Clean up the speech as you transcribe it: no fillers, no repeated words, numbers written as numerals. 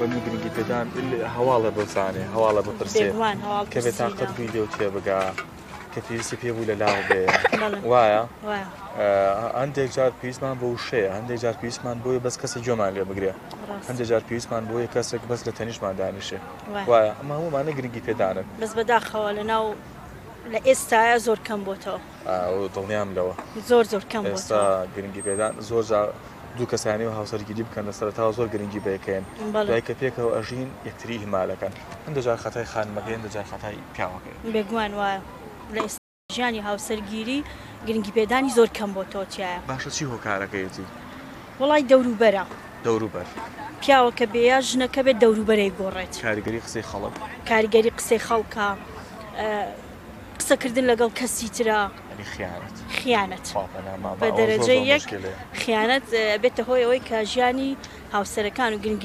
بەنی گرنگی پێدان هەواڵە بزانێ هەواڵە بپرسێ کە بێت تاقەت بووی لێو تێ بگا کە پێویستی پێ بوو لە لاو بێ وایە هەندێک جار پێویستمان بۆ وشەیە هەندێک جار پێویستمان بۆیە بەس کەسە جۆمان لێ بگرێ هەندێک جار پێویستمان بۆیە کەسێک بەس لە تەنیشمان دانیشێ وایە ئەمە هەمومانە گرنگی پێدانن بەس بەداخەوە لەناو لە ئێستاە زۆر کەم بۆتەوە دڵنیام لەوە زۆر کەم ئێستا گرنگی پێدان زۆر دوو کەسانی و هاوسەرگیری بکەن لە سەرەتاوە زۆر گرنگی بەیەکەن دوای کە پێکەوە ئەژین یەکتری هیمالەکەن هەندێک جار خەتای خانمەکەی هەندێک جار خەتای پیاوەکەی بێگومان وایە لە ئێستا ژیانی هاوسەرگیری گرنگی پێدانی زۆر کەم بۆتەوە چایە باشە چی هۆکارەکەیەتی وڵای دەوروبەرە دەوروبەر پیاوەکە بێە ژنەکە بێت دەوروبەرەی گۆڕێت کاریگەری قسەی خەڵک کاریگەری قسەی خەڵکە قسەکردن لەگەڵ کەسی ترە خیانەت بە دەرەجەی یەک خیانەت بێتە هۆی ئەوەی کە ژیانی هاوسەرەکان و گرنگی